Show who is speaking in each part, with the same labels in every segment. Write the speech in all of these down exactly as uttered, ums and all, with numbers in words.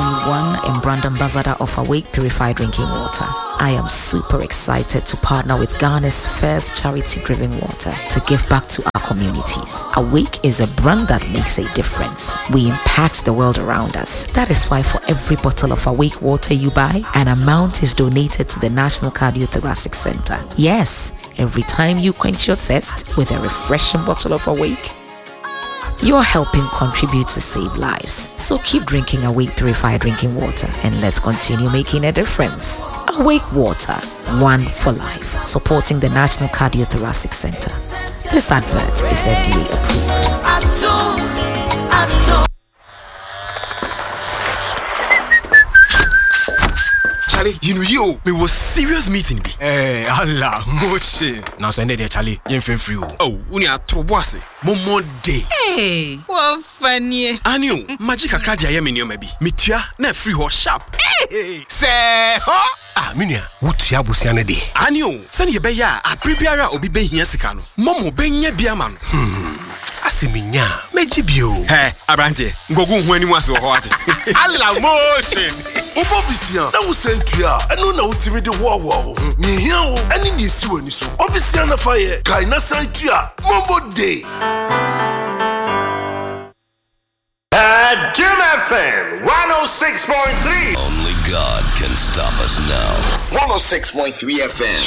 Speaker 1: twenty-one and brand ambassador of Awake Purified Drinking Water. I am super excited to partner with Ghana's first charity-driven water to give back to our communities. Awake is a brand that makes a difference. We impact the world around us. That is why for every bottle of Awake water you buy, an amount is donated to the National Cardiothoracic Center. Yes, every time you quench your thirst with a refreshing bottle of Awake, you're helping contribute to save lives. So keep drinking Awake Purified Drinking Water and let's continue making a difference. Awake Water, one for life, supporting the National Cardiothoracic Center. This advert is F D A approved.
Speaker 2: Charlie, you know you, we was serious meeting.
Speaker 3: Eh, Allah, moche. Now so there, Charlie, you feel free.
Speaker 2: Oh, we are to boss. Momo day.
Speaker 4: Hey, what funny.
Speaker 2: Anio, magic akadi ayemi maybe. Mitua na free ho sharp.
Speaker 3: Hey, say, huh? Ah, minia, wutia busiane de.
Speaker 2: Anio, send ye be ya, a prepare obi be here sikano. Momo be nye biaman.
Speaker 3: Hmm. Asiminya, meji bio.
Speaker 2: Hey, Abrante, ngogu hu animu ase ho ate.
Speaker 3: Allah motion.
Speaker 5: Obobisia, na wo sentua, eno na utimi de wo wo. Ni hia wo, ani ni si wani so. Obisia na fa ye, kai na sentua, Mombo Day.
Speaker 6: At Jim F M one oh six point three.
Speaker 7: Only God can stop us now.
Speaker 6: one oh six point three F M.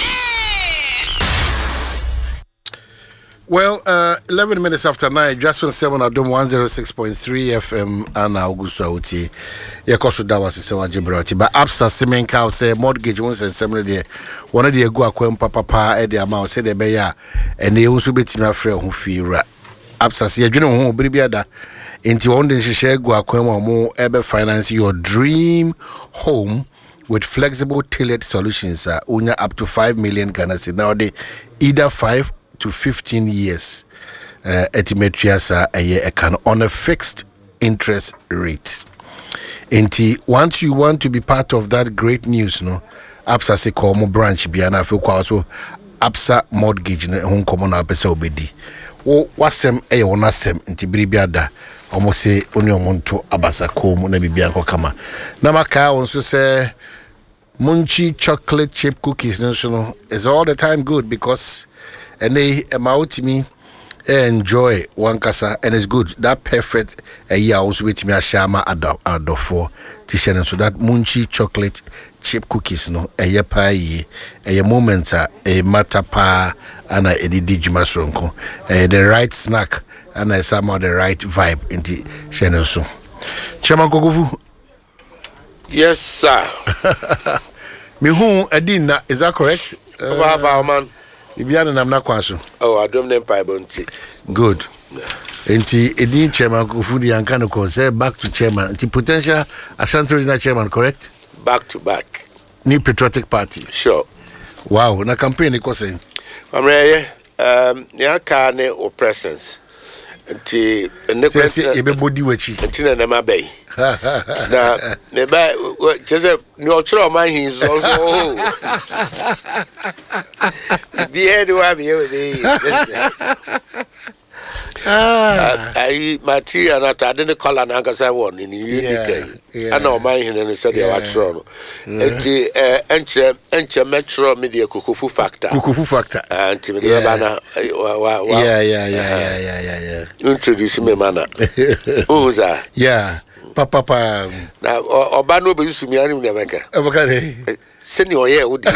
Speaker 5: Well, uh, eleven minutes after nine, just on seven Adom one oh six point three F M and Augusto Auti. Yakosu Dawas is a Jibrati. But Absa Semenka say mortgage once and seven day. One of the Gua Quem Papa Eddie Amount said the Beya and they also bet me a friend who fear. Absa see a general who Bribiada into one day she share Gua Quem or more ever finance your dream home with flexible tailored solutions. Uh, Unya up to five million Ghana nowadays, either five to fifteen years uh, etimetriasa a year can on a fixed interest rate. And once you want to be part of that great news, no, Absa se call mo branch biana feel also Absa mortgage ne hon komo na pesa obedi. Wo wasem e ye wonasem nti biribiada almost say only omonto abasa ko mo na bibia nko kama. Na maka onso say Munchie chocolate chip cookies no so is all the time good because and they amount me enjoy one kasa and it's good that perfect a year also with me a shama ado for t-shirt so that Munchie chocolate chip cookies no a year pie a moment a matter pa and a edidi jumasronko the right snack and I somehow the right vibe in the channel so Chairman Kogovu.
Speaker 6: Yes, sir.
Speaker 5: Me who Adina, is that correct?
Speaker 6: Uh, about man.
Speaker 5: If you are an amnakwasu.
Speaker 6: Oh, I don't know Pibonti.
Speaker 5: Good. Enti Edin Chairman Kufudi and Kanoko say back to Chairman. The potential Ashanti Regional Chairman, correct?
Speaker 6: Back to back.
Speaker 5: New Patriotic Party.
Speaker 6: Sure.
Speaker 5: Wow, na campaign iko saying.
Speaker 6: I'm ready. Um, ya kane or presence. Enti ne
Speaker 5: kwese ebe body wechi.
Speaker 6: Enti na na mabey. Na ne ba just ni ochro man hin so so. Bi head wa bi we Ah, I material na ta de color na kasa won ni unique. Ana o man hin ne said ya watro no. Enti eh enche enche metro media kukufu factor.
Speaker 5: Kukufu factor.
Speaker 6: Enti me ba na wa wa.
Speaker 5: Yeah, yeah, yeah, yeah, yeah, yeah.
Speaker 6: Introduce me mana. Who's that?
Speaker 5: Yeah. Papa pa.
Speaker 6: Na oba no be yusu mi ani na meka.
Speaker 5: Oba ne.
Speaker 6: Seni oye odi.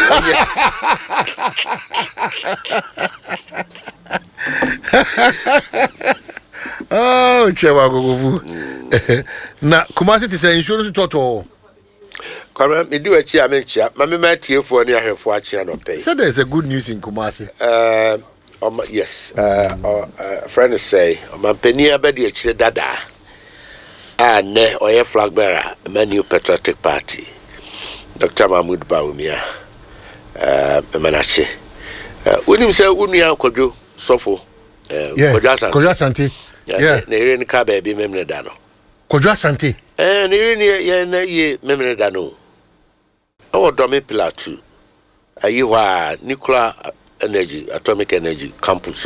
Speaker 5: Oh, Chewa Gogovu. Na Kumasi ti say insurance toto.
Speaker 6: Kwara me di wachi amenchia. Ma me ma tiefo ni ahwefo achi no pay.
Speaker 5: So there's a good news in Kumasi.
Speaker 6: Uh um, yes. Uh, uh friends say, "Ma peni abedi achire dada." Ah, ne oye flag bearer, a New Patriotic Party. Doctor Mahmoud Bawumia. Uh, Manache. Uh, when you say Unia Kojo, Sofo,
Speaker 5: Kojo Asante.
Speaker 6: Yeah, Nerin Kabe be Memredano.
Speaker 5: Kojo Asante.
Speaker 6: And Nerin ye Memredano. Our Domi Pillar two. A Yiwa Nuclear Energy, Atomic Energy Campus.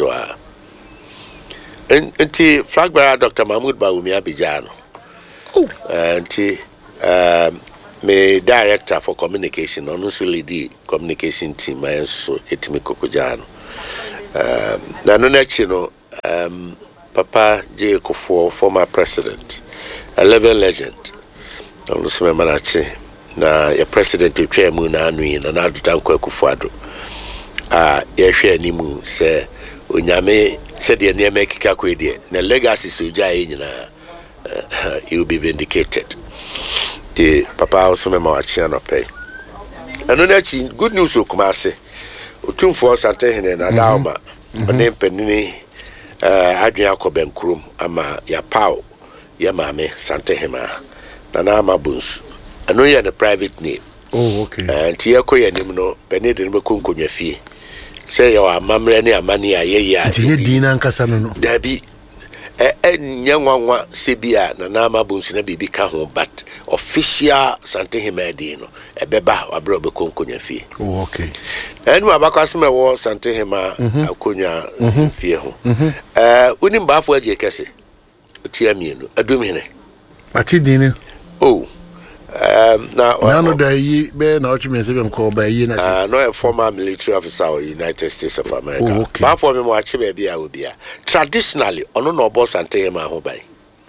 Speaker 6: And T flag bearer Doctor Mahmoud Bawumia Bijano. Oh, and um me director for communication on also lead the communication team I so etimi kokojano um na no next no um Papa J Kofo, former president, a level legend. On the same manachi na your president to try mu na anu na na adutan kwa Kufuado. Ah, ye hwe animu se onyame se de ne make kika ko de na legacy so gya nyina you will be vindicated. The Papa also me ma achi na pay. Anu na chi good news o kuma ase. Otumfo sante hene na dauma. One penini Uh, adwea koben krum ama ya pao ya mame sante hema na na amabunsu ano ya the private name.
Speaker 5: Oh, okay.
Speaker 6: And uh, tie ko ya nim no benede no bekonkonwa fie say ya amamre ne amane ya ye ya
Speaker 5: tie dina nkasa no no
Speaker 6: dabi eh enya nwanwa sebia na na amabunsu na bibi ka ho but official sante hema di no ebeba wabro bekonkonwa fie.
Speaker 5: Oh, okay.
Speaker 6: And my back as my war sante hema akonya fie ho eh unim ba fo aje kese tia mienu adum hene
Speaker 5: ati dini
Speaker 6: oh um na
Speaker 5: na no da yi be na ochi me se be ko ba yi na se
Speaker 6: ah no a former military officer of United States of America.
Speaker 5: Oh, okay.
Speaker 6: Ba for me mo achi be bia obia traditionally ono no bo sante hema ho bai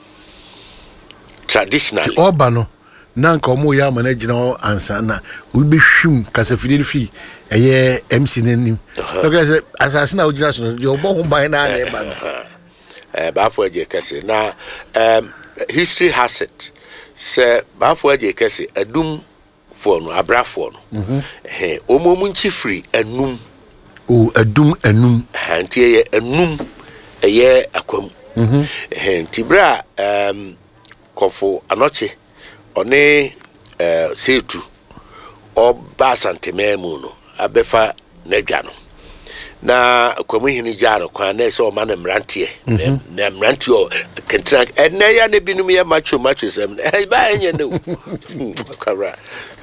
Speaker 6: traditionally
Speaker 5: oba no na nka omo ya ma na gina ansa na we be hwim kasa fidiri fi eye M C nanim okay say asase na ugina so yo bo ho ban na na e ba no
Speaker 6: eh ba fo aje kese na um history has it say ba fo aje kese adum fo no abrafo no eh omo mu nchifri anum
Speaker 5: o adum anum
Speaker 6: anti ye anum eye akwam eh tibra um kofo anoche one eh setu oba santememu no abefa nadwa no na kwamu hini jano kwa na so ma na mrantie na mrantie o kentra na ya na binum ya macho macho sem eh ba enye no kwara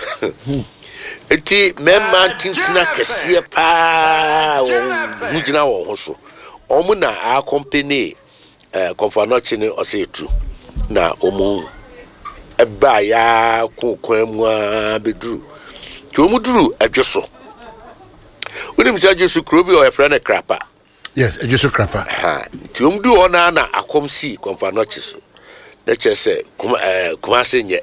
Speaker 6: eti memma tintina kese pa wo hujina wo ho so omu na a company eh konfanochi ni osetu na omu eba ya kokwan mu abeduru ti omu duru adwoso unim se adwoso krobi o efra na krapa
Speaker 5: yes adwoso krapa
Speaker 6: ha ti omu du ona na akomsi konfanochi so na chese kuma eh kuma senye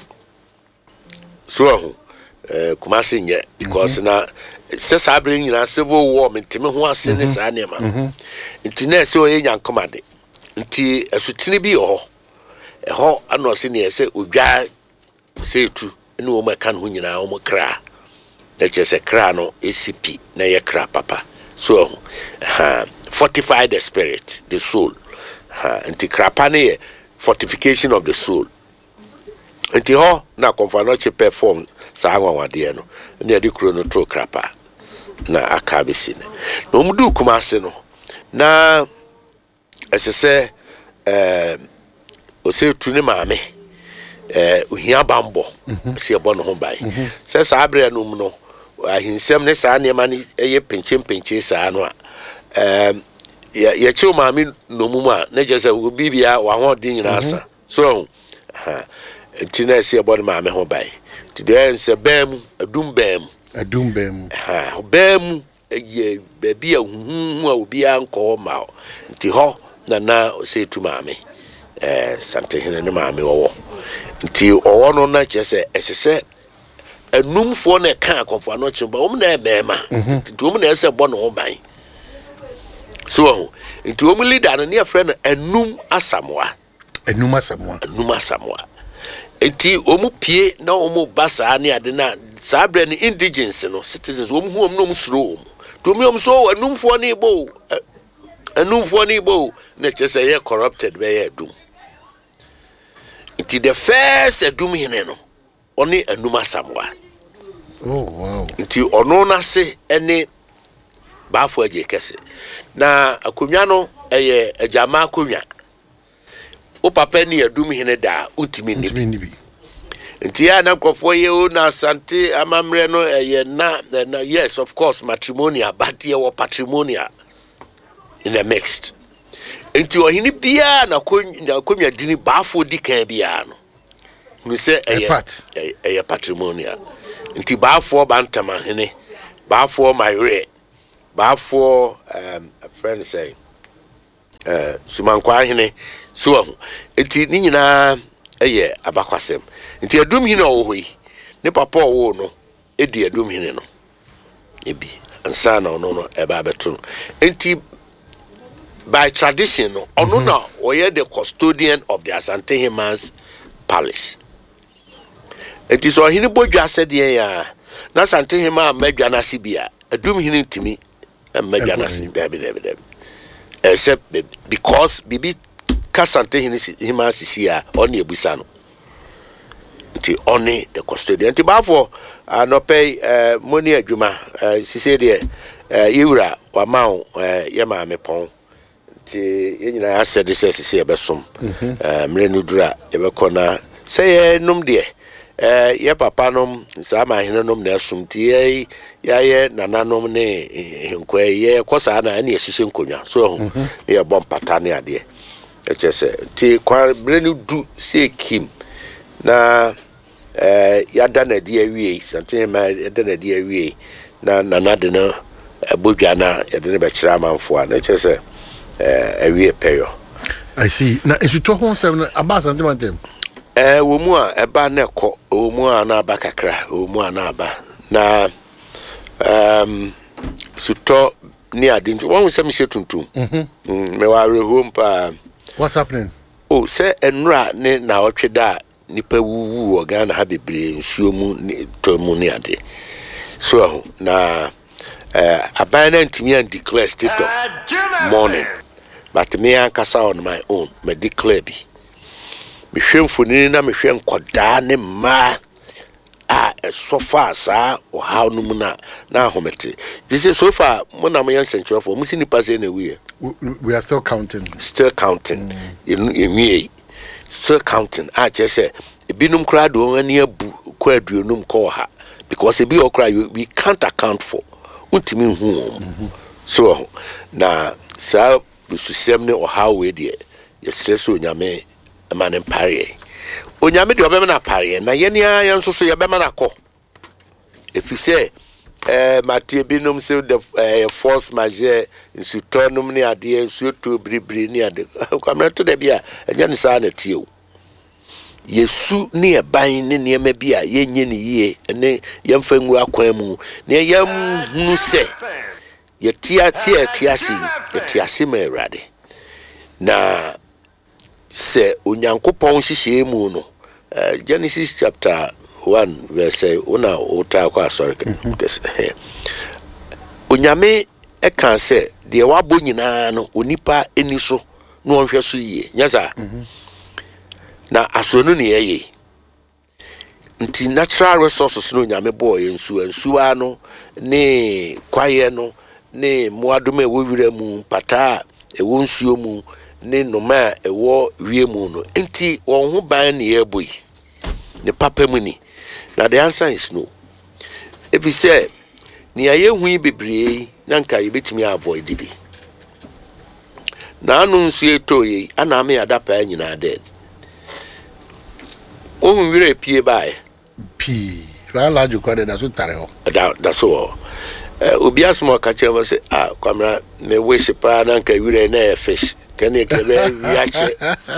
Speaker 6: so ho eh kuma senye because na se sabre nyina civil war mentime ho ase ne sa ne ma nti na se o ye nyankomade nti asutini bi o ho ano se ne se odwa setu ne wo maka no nyina wo kra na chese kra no A C P na ye kra papa so ha fortify the spirit the soul ha nti krapa ne ye fortification of the soul nti ho na konfanoche perform sa anwanwade no ne ade kro no to krapa na akabesi ne no mudu kumase no na esese eh ose tuni maame eh ohia bambo se ebo no ho bai se sa abre no mu no ahinsem ne sa ne ma ne eye penche penche sa no a eh ye che maame no mu a ne je se bibia wa ho din nyina asa so ha tina se ebo no maame ho bai today se bam adum bam
Speaker 5: adum bam
Speaker 6: ha bam ye baby ahuhu a obi anko ma nti ho na na se tu maame eh sante hene ne maame wo nti owo no na chese esese enumfo na ka akonfo no chimba om na emema nti om na ese bo no ban so nti om leader no ne friend enum asamwa
Speaker 5: enum asamwa
Speaker 6: enum asamwa nti om pie na om basa ne ade na sabre ne indigenous no citizens om hu om no msuro om to me om so enumfo ne bo enumfo ne bo na chese ye corrupted be ye dum. Nti the first adum hene no oni anuma samwa.
Speaker 5: Oh wow.
Speaker 6: Nti ono na se ene bafo aje kese na akonwa no eye ajama akonwa o papa ni adum hene da untimi nibi nti ya na kwofo ye o na asante amamre no eye na, na yes of course matrimonial but ye wo patrimonial in the mixed. Nti ohini bia na konwa dini bafo di kan bia no me say a a patrimonial nti baafo bantama hene baafo myre baafo um a friend say uh sumankwa hene so nti ni nyina eye abakwasem nti adum hene owoyi ne papa owo no edi adum hene no ebi ansa na ono no eba beto nti by tradition no ono na oye the custodian of the Asante Hemans palace. It is all hini bodwa said ya na Asante Hema medwa na sibia adum hini timi medwa na sibia be be except because bibi ka Asante Hema sisia on ebusa no nti oni the custodian nti bafo anope money adwuma sisi de yewura wa mawo yema amepon ti yenyina ase de sisi ebesom mre nudura ebekona say num de eh ye papa nom sama hene nom na asum ti ye ye nananom ne nkwa ye kosa na na yesise nkonya so ye bom pata ne ade e chese ti kwa mre nudu se kim na eh yada na de awie something ma yada na de awie na nana de no bodwa na yada ne be kira amanfo a na chese eh awie peyo.
Speaker 5: I see. Na isu to hon seven aba santimentem.
Speaker 6: Eh wo mu a eba na ekọ wo mu a na aba kakra wo mu a na aba na um suto ni ade nti won se me se tuntum mhm me wa rehom pa.
Speaker 5: What's happening?
Speaker 6: Oh say enra ne na otwe da nipa wuwu o Ghana ha bebre nsuo mu to mu ni ade so na eh abana ntimi and declare state of mourning but me ankasa on my own me declare bi me hwemfoni na me hwen koda ne ma a so far sa o how no mu na na homete this is so far mo na mo yan central for mo si nipa say na we
Speaker 5: we are still counting
Speaker 6: still counting in in still counting I just say ebinum kra do ani abu kwa aduonum ko ha because ebi okra we can't account for untimi hu so na sa bususem ne o how we dey yes onyame emanem pare onyame de obema na pare na ye nia ye nso so ye bema na ko if you say eh matie binum say the force majeure insutonum ne ade nsu to bribri ne ade kwamna to de bia enya ne sa na tie o yesu ne eban ne ne ma bia ye nye ne yie ne ye mfa ngu akwan mu ne ye hunu se ye tia tia tia si ye tia si ma erade na se onyankopon hihye mu no Genesis chapter one verse una ota kwa sorry onyame e kan se de wabo nyina no onipa eni so no onhwe so yie nyaza na asonu ne yeye nti natural resources no onyame boy ensu ensu ano ne kwaye no ne muadome wo wira mu pata e wo nsuo mu ne noma e wo wie mu no nti won ho ban ne yeboyi ne papa mu ni na the answer is no if you say ni aye hu bebre nanka ye betimi avoid bi na anu nsuo etoyi ana me adapa nyina dead ohun wire pie bae
Speaker 5: p wa la ju kwade da so tare ho
Speaker 6: da da so eh obi asmo ka che mo se ah kwamra me wish pa nanka wire na fish kene kebe wiache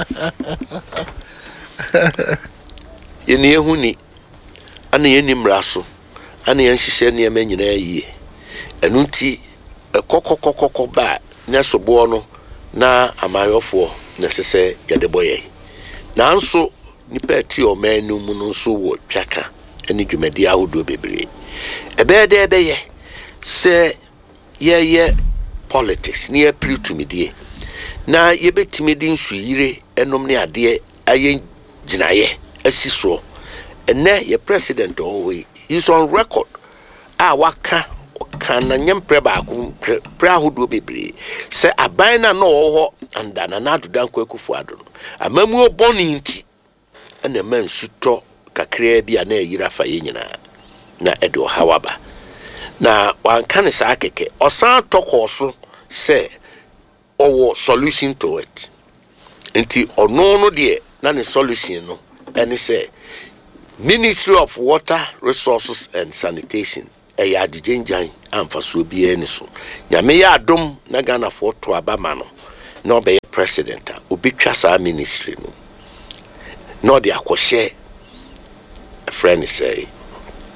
Speaker 6: yeni ehuni ana yeni mraso ana yen hihye ne ema nyina yie enunti kokokokoko ba na sobo no na amayofo na sese yade boye na nso nipa ti o manu mu no nso wo twaka ani dwumadi ahodo bebre ebe de ebe ye se ye ye politics ne pritumidie na ye betimidi nsu yire enom ne ade aye ginaye asiso ene ye president owe is on record a waka kana nyempre ba ko pre ahodo bebre se aban na no ho andana na adodan kwakufu ado amamu oboni nti ene mansu to kakra bia na yira fa ye nyina na edo hawaba na wanka ne sa keke osan tokoso se owo solution to it nti ono no de na ne solution no ɛne sɛ Ministry of Water Resources and Sanitation ɛyɛ adigyenjan amfa so biara ni so nyame yɛ adom na Ghana for to abama no na ɔbɛyɛ president a obetwa saa ministry no na ɔde akɔhyɛ a friend say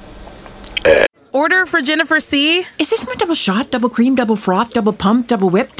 Speaker 4: Order for Jennifer C.
Speaker 8: Is this my double shot, double cream, double froth, double pump, double whip?